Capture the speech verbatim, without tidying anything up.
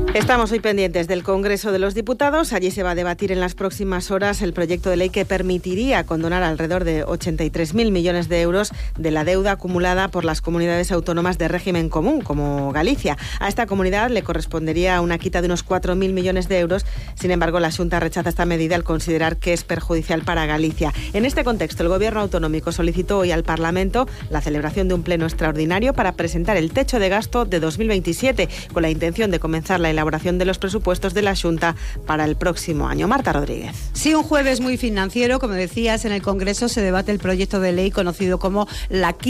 Estamos hoy pendientes del Congreso de los Diputados. Allí se va a debatir en las próximas horas el proyecto de ley que permitiría condonar alrededor de ochenta y tres mil millones de euros de la deuda acumulada por las comunidades autónomas de régimen común, como Galicia. A esta comunidad le correspondería una quita de unos cuatro mil millones de euros. Sin embargo, la Xunta rechaza esta medida al considerar que es perjudicial para Galicia. En este contexto, el Gobierno autonómico solicitó hoy al Parlamento la celebración de un pleno extraordinario para presentar el techo de gasto de dos mil veintisiete, con la intención de comenzar la elaboración de los presupuestos de la Xunta para el próximo año. Marta Rodríguez. Sí, un jueves muy financiero. Como decías, en el Congreso se debate el proyecto de ley conocido como la